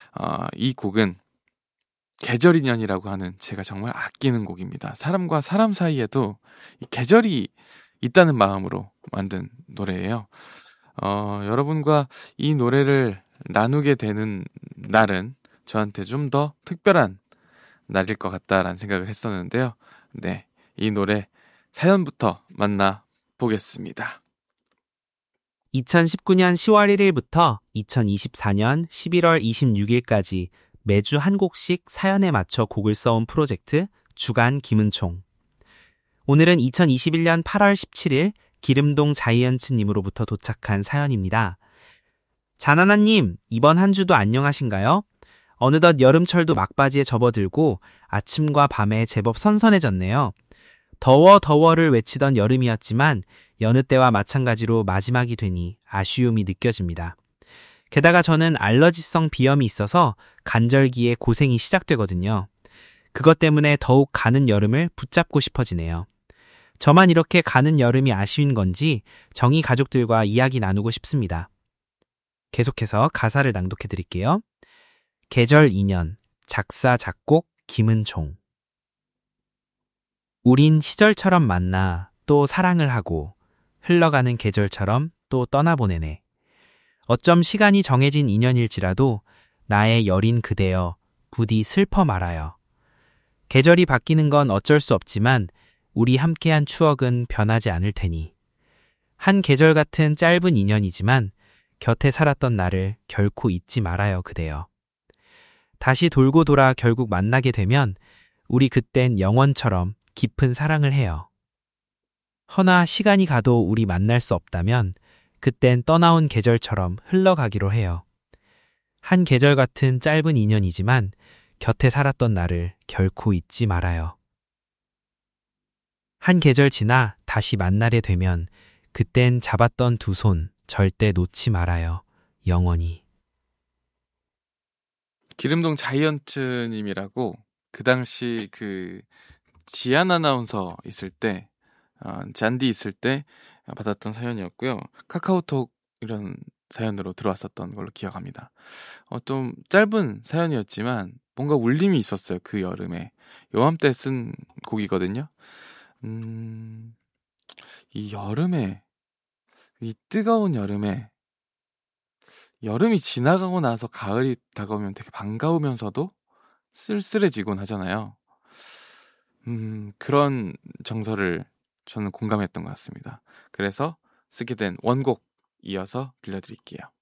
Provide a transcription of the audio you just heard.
이 곡은 계절 인연이라고 하는 제가 정말 아끼는 곡입니다. 사람과 사람 사이에도 이 계절이 있다는 마음으로 만든 노래예요. 여러분과 이 노래를 나누게 되는 날은 저한테 좀 더 특별한 날일 것 같다라는 생각을 했었는데요. 네, 이 노래 사연부터 만나보겠습니다. 2019년 10월 1일부터 2024년 11월 26일까지 매주 한 곡씩 사연에 맞춰 곡을 써온 프로젝트 주간 김은총. 오늘은 2021년 8월 17일 기름동 자이언츠님으로부터 도착한 사연입니다. 자나나님, 이번 한 주도 안녕하신가요? 어느덧 여름철도 막바지에 접어들고 아침과 밤에 제법 선선해졌네요. 더워를 외치던 여름이었지만 여느 때와 마찬가지로 마지막이 되니 아쉬움이 느껴집니다. 게다가 저는 알러지성 비염이 있어서 간절기에 고생이 시작되거든요. 그것 때문에 더욱 가는 여름을 붙잡고 싶어지네요. 저만 이렇게 가는 여름이 아쉬운 건지 정희 가족들과 이야기 나누고 싶습니다. 계속해서 가사를 낭독해 드릴게요. 계절 인연, 작사 작곡 김은총. 우린 시절처럼 만나 또 사랑을 하고 흘러가는 계절처럼 또 떠나보내네. 어쩜 시간이 정해진 인연일지라도 나의 여린 그대여 부디 슬퍼 말아요. 계절이 바뀌는 건 어쩔 수 없지만 우리 함께한 추억은 변하지 않을 테니. 한 계절 같은 짧은 인연이지만 곁에 살았던 나를 결코 잊지 말아요, 그대여. 다시 돌고 돌아 결국 만나게 되면 우리 그땐 영원처럼 깊은 사랑을 해요. 허나 시간이 가도 우리 만날 수 없다면 그땐 떠나온 계절처럼 흘러가기로 해요. 한 계절 같은 짧은 인연이지만 곁에 살았던 나를 결코 잊지 말아요. 한 계절 지나 다시 만나게 되면 그땐 잡았던 두 손 절대 놓지 말아요. 영원히. 기름동 자이언츠님이라고 그 당시 지안 아나운서 있을 때, 잔디 있을 때 받았던 사연이었고요. 카카오톡 이런 사연으로 들어왔었던 걸로 기억합니다. 좀 짧은 사연이었지만 뭔가 울림이 있었어요. 그 여름에. 요맘때 쓴 곡이거든요. 이 여름에, 이 뜨거운 여름에, 여름이 지나가고 나서 가을이 다가오면 되게 반가우면서도 쓸쓸해지곤 하잖아요. 그런 정서를 저는 공감했던 것 같습니다. 그래서 쓰게 된 원곡 이어서 들려드릴게요.